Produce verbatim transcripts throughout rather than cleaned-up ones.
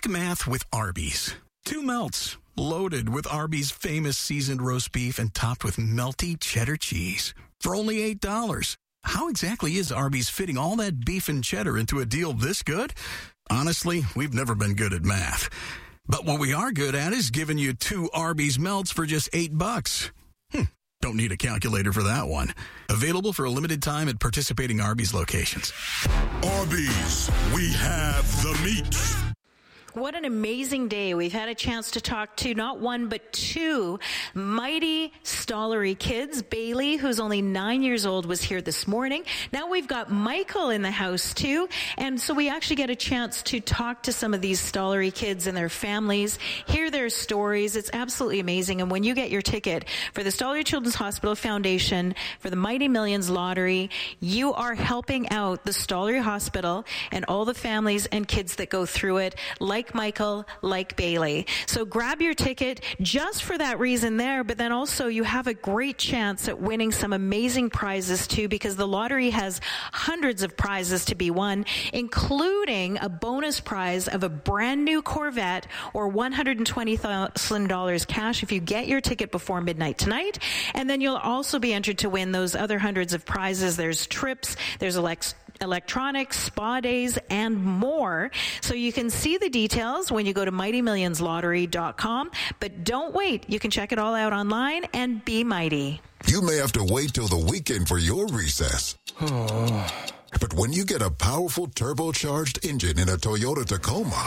Talk math with Arby's. Two melts, loaded with Arby's famous seasoned roast beef and topped with melty cheddar cheese for only eight dollars. How exactly is Arby's fitting all that beef and cheddar into a deal this good? Honestly, we've never been good at math. But what we are good at is giving you two Arby's melts for just eight bucks. Hmm, don't need a calculator for that one. Available for a limited time at participating Arby's locations. Arby's, we have the meat. What an amazing day. We've had a chance to talk to not one, but two mighty Stollery kids. Bailey, who's only nine years old, was here this morning. Now we've got Michael in the house, too. And so we actually get a chance to talk to some of these Stollery kids and their families, hear their stories. It's absolutely amazing. And when you get your ticket for the Stollery Children's Hospital Foundation for the Mighty Millions Lottery, you are helping out the Stollery Hospital and all the families and kids that go through it, like Michael, like Bailey. So grab your ticket just for that reason there, but then also you have a great chance at winning some amazing prizes too, because the lottery has hundreds of prizes to be won, including a bonus prize of a brand new Corvette or one hundred twenty thousand dollars cash if you get your ticket before midnight tonight. And then you'll also be entered to win those other hundreds of prizes. There's trips, there's electronics, electronics, spa days, and more. So you can see the details when you go to mighty millions lottery dot com. But don't wait. You can check it all out online and be mighty. You may have to wait till the weekend for your recess. But when you get a powerful turbocharged engine in a Toyota Tacoma,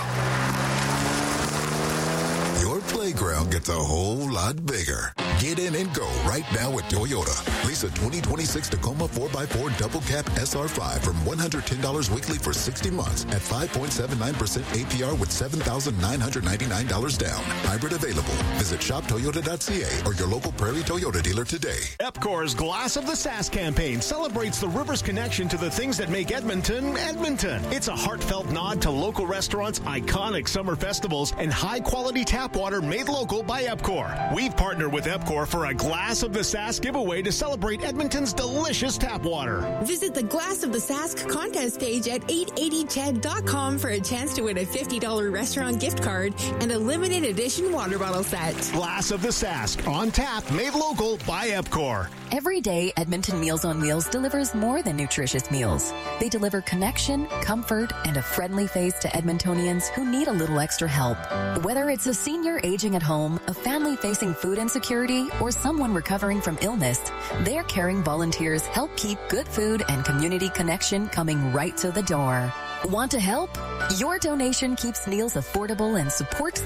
your playground gets a whole lot bigger. Get in and go right now at Toyota. Lease a twenty twenty-six Tacoma four by four Double Cab S R five from one hundred ten dollars weekly for sixty months at five point seven nine percent A P R with seven thousand nine hundred ninety-nine dollars down. Hybrid available. Visit shop toyota dot c a or your local Prairie Toyota dealer today. Epcor's Glass of the Sask campaign celebrates the river's connection to the things that make Edmonton, Edmonton. It's a heartfelt nod to local restaurants, iconic summer festivals, and high-quality tap water made local by Epcor. We've partnered with Epcor for a Glass of the Sask giveaway to celebrate Edmonton's delicious tap water. Visit the Glass of the Sask contest page at eight eighty ched dot com for a chance to win a fifty dollars restaurant gift card and a limited edition water bottle set. Glass of the Sask, on tap, made local by Epcor. Every day, Edmonton Meals on Wheels delivers more than nutritious meals. They deliver connection, comfort, and a friendly face to Edmontonians who need a little extra help. Whether it's a senior aging at home, a family facing food insecurity, or someone recovering from illness, their caring volunteers help keep good food and community connection coming right to the door. Want to help? Your donation keeps meals affordable and supports